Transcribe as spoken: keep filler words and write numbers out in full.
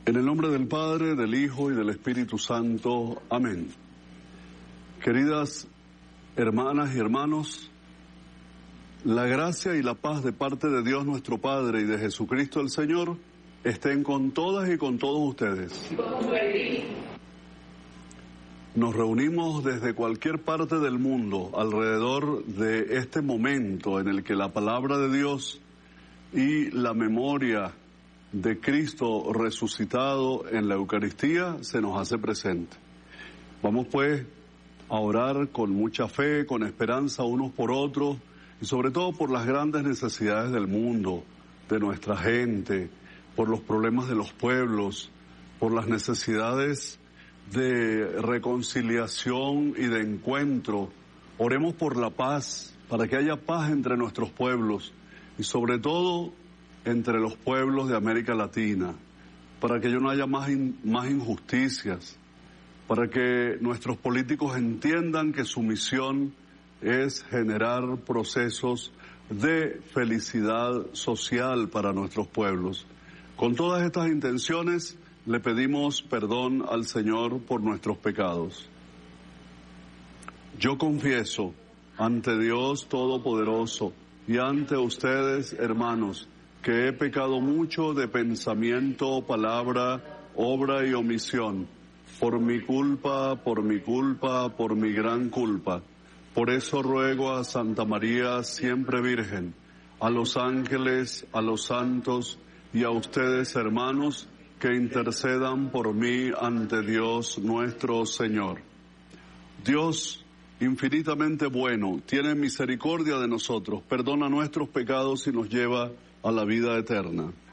En el nombre del Padre, del Hijo y del Espíritu Santo. Amén. Queridas hermanas y hermanos, la gracia y la paz de parte de Dios nuestro Padre y de Jesucristo el Señor estén con todas y con todos ustedes. Nos reunimos desde cualquier parte del mundo alrededor de este momento en el que la palabra de Dios y la memoria de Cristo resucitado en la Eucaristía se nos hace presente. Vamos pues a orar con mucha fe, con esperanza unos por otros y sobre todo por las grandes necesidades del mundo, de nuestra gente, por los problemas de los pueblos, por las necesidades de reconciliación y de encuentro. Oremos por la paz, para que haya paz entre nuestros pueblos y sobre todo entre los pueblos de América Latina, para que no haya más, in, más injusticias, para que nuestros políticos entiendan que su misión es generar procesos de felicidad social para nuestros pueblos. Con todas estas intenciones le pedimos perdón al Señor por nuestros pecados. Yo confieso ante Dios Todopoderoso y ante ustedes, hermanos, que he pecado mucho de pensamiento, palabra, obra y omisión, por mi culpa, por mi culpa, por mi gran culpa. Por eso ruego a Santa María, siempre Virgen, a los ángeles, a los santos y a ustedes, hermanos, que intercedan por mí ante Dios nuestro Señor. Dios, infinitamente bueno, tiene misericordia de nosotros, perdona nuestros pecados y nos lleva a la vida eterna.